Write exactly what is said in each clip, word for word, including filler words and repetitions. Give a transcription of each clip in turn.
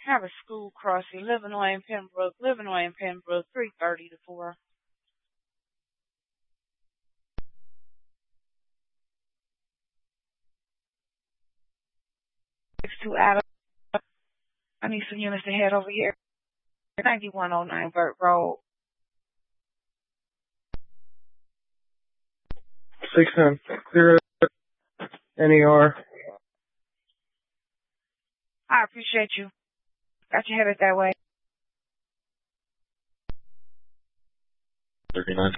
have a school crossing, Livernois and Pembroke, Livernois and Pembroke, three thirty to four. six two Adam. I need some units to head over here. ninety-one oh nine Burt Road. six ten zero N E R. I appreciate you. Got you headed that way. thirty-nine.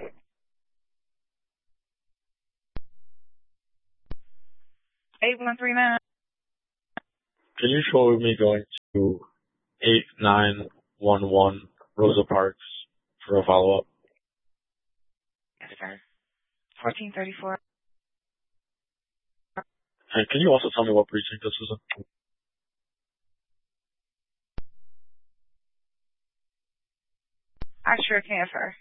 eight one three nine. Can you show me going to eight nine one one Rosa Parks for a follow-up? Yes, sir. fourteen thirty-four. And can you also tell me what precinct this was in? I sure can, sir.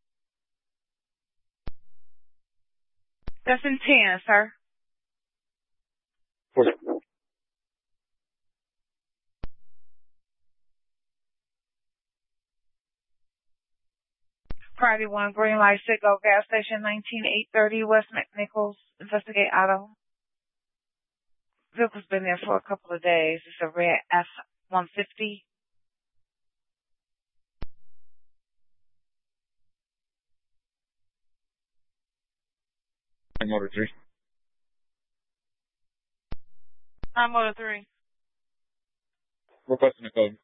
That's in ten, sir. forty. Priority one, green light, Citgo gas station, nineteen eight thirty West McNichols. Investigate auto. Vehicle's been there for a couple of days. It's a red F one fifty. Motor three. I'm motor three. Requesting a code.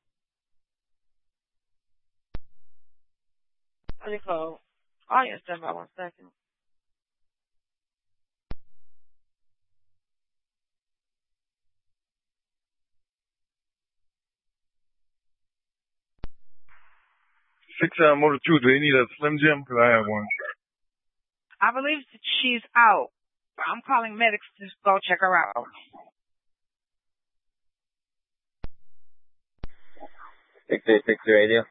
What do you call? Oh, yes, stand by one second. six uh, Motor two, do they need a Slim Jim? Because I have one. I believe that she's out. I'm calling medics to go check her out. six eight six radio.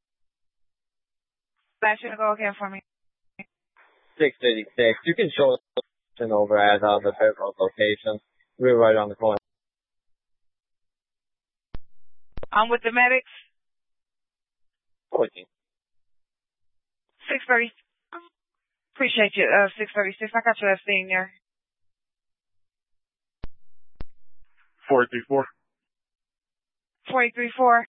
Flash you to go again for me. six eighty-six. You can show us over at uh, the Fairfield location. We're right on the corner. I'm with the medics. fourteen. six thirty. Appreciate you, uh, six thirty-six. I got you that scene there. four three four. four eight three four.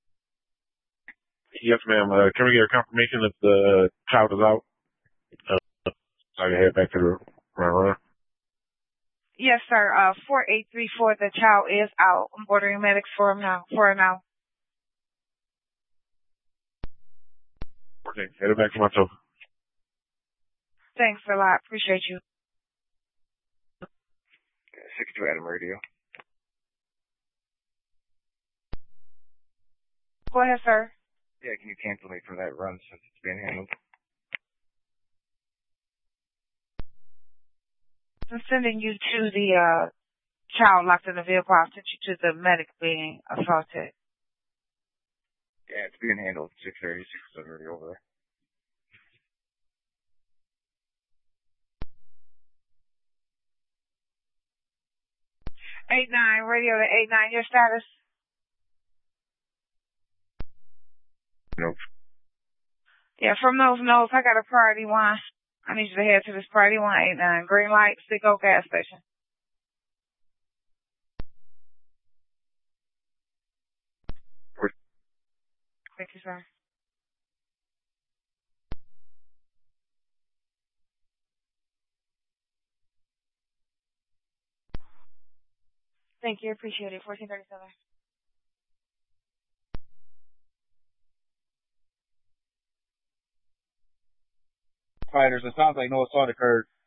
Yes, ma'am. Uh, can we get a confirmation if the child is out? Uh, so I can head back to the runner. Yes, sir. Uh, four eight three four. The child is out. I'm ordering medics for him now. For her now. Okay, headed back to my sofa. Thanks a lot. Appreciate you. six two Adam Radio. Go ahead, sir. Yeah, can you cancel me for that run since it's being handled? I'm sending you to the uh, child locked in the vehicle. I'll send you to the medic being assaulted. Yeah, it's being handled. six thirty, six thirty over there. eight nine, radio to eight nine, your status? Nope. Yeah, from those notes, I got a priority one. I need you to head to this priority one eight nine, green light, Citgo gas station. Thank you, sir. Thank you. Appreciate it. fourteen thirty-seven. Fighters, it sounds like no assault occurred.